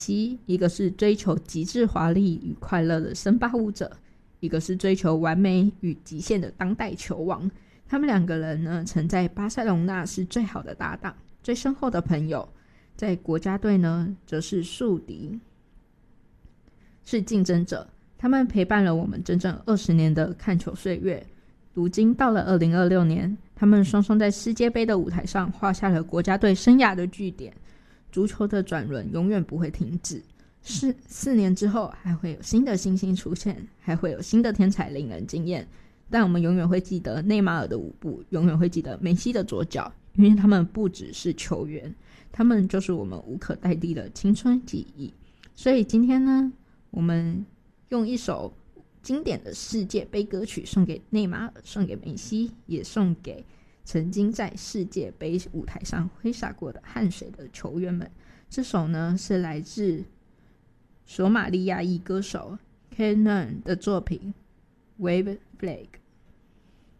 一个是追求极致华丽与快乐的森巴舞者，一个是追求完美与极限的当代球王。他们两个人呢，曾在巴塞隆纳是最好的搭档，最深厚的朋友，在国家队呢则是宿敌，是竞争者。他们陪伴了我们整整20年的看球岁月，如今到了2026年，他们双双在世界杯的舞台上画下了国家队生涯的句点。足球的转轮永远不会停止，4年之后还会有新的星星出现，还会有新的天才令人惊艳。但我们永远会记得内马尔的舞步，永远会记得梅西的左脚，因为他们不只是球员，他们就是我们无可代替的青春记忆。所以今天呢，我们用一首经典的世界杯歌曲送给内马尔，送给梅西，也送给曾经在世界杯舞台上挥洒过的汗水的球员们。这首呢是来自索马利亚裔歌手 Kenan 的作品 Wave Flag。